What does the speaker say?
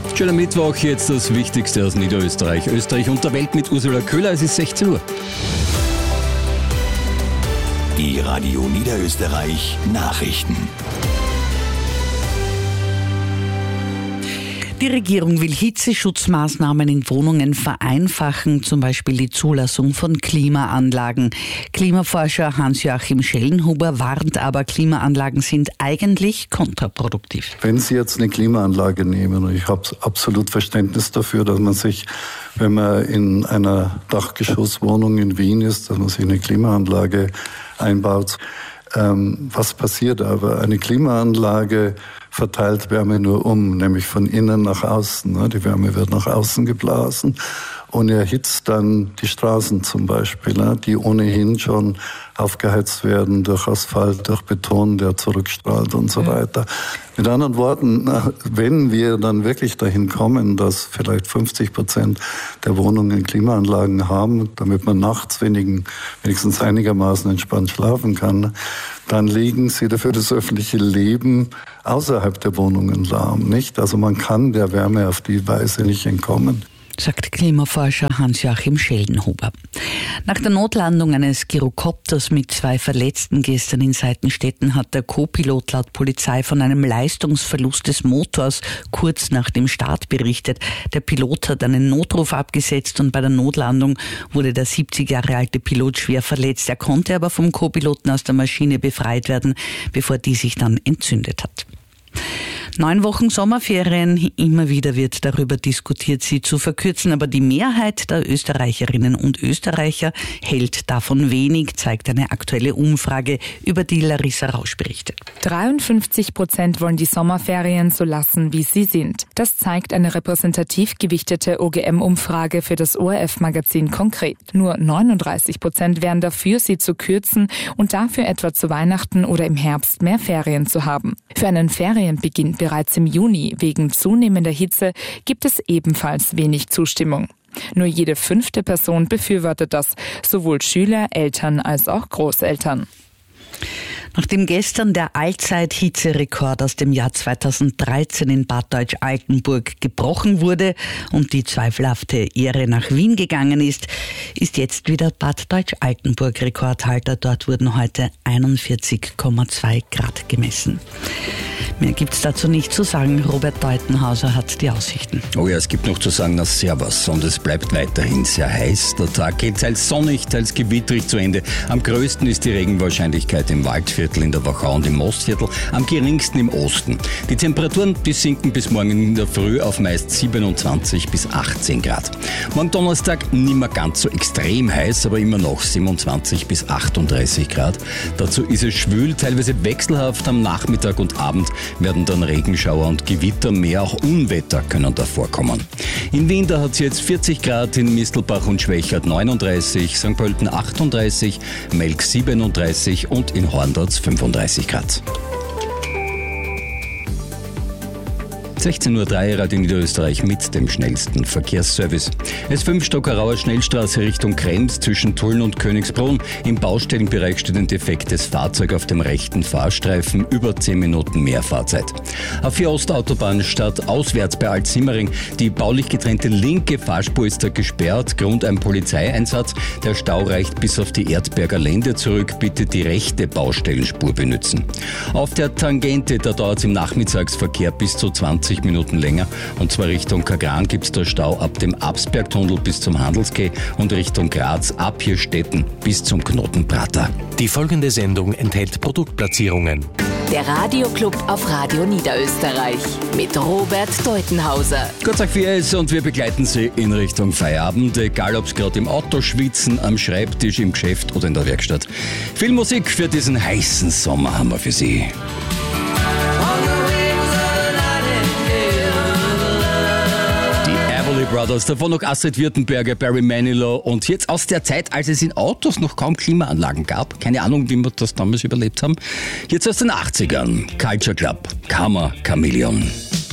Schöner Mittwoch, jetzt das Wichtigste aus Niederösterreich, Österreich und der Welt mit Ursula Köhler. Es ist 16 Uhr. Die Radio Niederösterreich Nachrichten. Die Regierung will Hitzeschutzmaßnahmen in Wohnungen vereinfachen, zum Beispiel die Zulassung von Klimaanlagen. Klimaforscher Hans-Joachim Schellenhuber warnt aber, Klimaanlagen sind eigentlich kontraproduktiv. Wenn Sie jetzt eine Klimaanlage nehmen, und ich habe absolut Verständnis dafür, dass man sich, wenn man in einer Dachgeschosswohnung in Wien ist, dass man sich eine Klimaanlage einbaut. Was passiert aber? Eine Klimaanlage verteilt Wärme nur nämlich von innen nach außen. Die Wärme wird nach außen geblasen und erhitzt dann die Straßen zum Beispiel, die ohnehin schon aufgeheizt werden durch Asphalt, durch Beton, der zurückstrahlt und so weiter. Mit anderen Worten, wenn wir dann wirklich dahin kommen, dass vielleicht 50% der Wohnungen Klimaanlagen haben, damit man nachts wenigstens einigermaßen entspannt schlafen kann, dann legen sie dafür das öffentliche Leben außerhalb der Wohnungen lahm, nicht? Also man kann der Wärme auf die Weise nicht entkommen, sagt Klimaforscher Hans-Joachim Schellenhuber. Nach der Notlandung eines Gyrokopters mit 2 Verletzten gestern in Seitenstetten hat der Co-Pilot laut Polizei von einem Leistungsverlust des Motors kurz nach dem Start berichtet. Der Pilot hat einen Notruf abgesetzt und bei der Notlandung wurde der 70 Jahre alte Pilot schwer verletzt. Er konnte aber vom Co-Piloten aus der Maschine befreit werden, bevor die sich dann entzündet hat. 9 Wochen Sommerferien, immer wieder wird darüber diskutiert, sie zu verkürzen, aber die Mehrheit der Österreicherinnen und Österreicher hält davon wenig, zeigt eine aktuelle Umfrage, über die Larissa Rausch berichtet. 53% wollen die Sommerferien so lassen, wie sie sind. Das zeigt eine repräsentativ gewichtete OGM-Umfrage für das ORF-Magazin Konkret. Nur 39% wären dafür, sie zu kürzen und dafür etwa zu Weihnachten oder im Herbst mehr Ferien zu haben. Für einen Ferienbeginn bereits im Juni wegen zunehmender Hitze gibt es ebenfalls wenig Zustimmung. Nur jede 5. Person befürwortet das, sowohl Schüler, Eltern als auch Großeltern. Nachdem gestern der Allzeit-Hitzerekord aus dem Jahr 2013 in Bad Deutsch-Altenburg gebrochen wurde und die zweifelhafte Ehre nach Wien gegangen ist, ist jetzt wieder Bad Deutsch-Altenburg Rekordhalter. Dort wurden heute 41,2 Grad gemessen. Mehr gibt's dazu nicht zu sagen. Robert Deutenhauser hat die Aussichten. Oh ja, es gibt noch zu sagen, dass sehr was. Und es bleibt weiterhin sehr heiß. Der Tag geht teils sonnig, teils gewittrig zu Ende. Am größten ist die Regenwahrscheinlichkeit im Waldviertel, in der Wachau und im Mostviertel, am geringsten im Osten. Die Temperaturen, die sinken bis morgen in der Früh auf meist 27 bis 18 Grad. Morgen Donnerstag nicht mehr ganz so extrem heiß, aber immer noch 27 bis 38 Grad. Dazu ist es schwül, teilweise wechselhaft. Am Nachmittag und Abend werden dann Regenschauer und Gewitter, mehr auch Unwetter können da vorkommen. In Wien, da hat es jetzt 40 Grad, in Mistelbach und Schwächert 39, St. Pölten 38, Melk 37 und in Horndorf 35 Grad. 16:03 Uhr, Radio Niederösterreich mit dem schnellsten Verkehrsservice. S5 Stockerauer Schnellstraße Richtung Krems zwischen Tulln und Königsbrunn. Im Baustellenbereich steht ein defektes Fahrzeug auf dem rechten Fahrstreifen. Über 10 Minuten mehr Fahrzeit. A4 Ostautobahn Stadt auswärts bei Altsimmering. Die baulich getrennte linke Fahrspur ist da gesperrt. Grund ein Polizeieinsatz. Der Stau reicht bis auf die Erdberger Lände zurück. Bitte die rechte Baustellenspur benutzen. Auf der Tangente, da dauert es im Nachmittagsverkehr bis zu 20 Minuten länger. Und zwar Richtung Kagran gibt es da Stau ab dem Absbergtunnel bis zum Handelsquai und Richtung Graz ab Hirstetten bis zum Knotenprater. Die folgende Sendung enthält Produktplatzierungen. Der Radioclub auf Radio Niederösterreich mit Robert Deutenhauser. Kurz nach 4 ist und wir begleiten Sie in Richtung Feierabend, egal ob es gerade im Auto schwitzen, am Schreibtisch, im Geschäft oder in der Werkstatt. Viel Musik für diesen heißen Sommer haben wir für Sie. Brothers, davon noch Astrid Wirtenberger, Barry Manilow und jetzt aus der Zeit, als es in Autos noch kaum Klimaanlagen gab. Keine Ahnung, wie wir das damals überlebt haben. Jetzt aus den 80ern. Culture Club, Karma Chameleon.